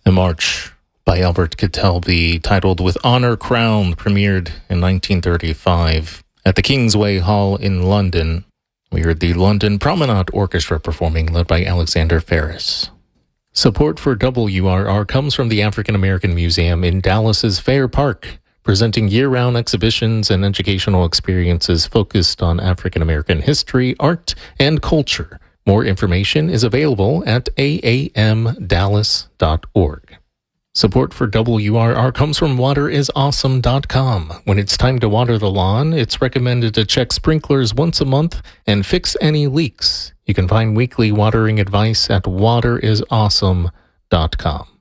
A March by Albert Kittelby, titled With Honor Crowned, premiered in 1935 at the Kingsway Hall in London. We heard the London Promenade Orchestra performing, led by Alexander Ferris. Support for WRR comes from the African American Museum in Dallas's Fair Park, presenting year-round exhibitions and educational experiences focused on African American history, art, and culture. More information is available at aamdallas.org. Support for WRR comes from waterisawesome.com. When it's time to water the lawn, it's recommended to check sprinklers once a month and fix any leaks. You can find weekly watering advice at waterisawesome.com.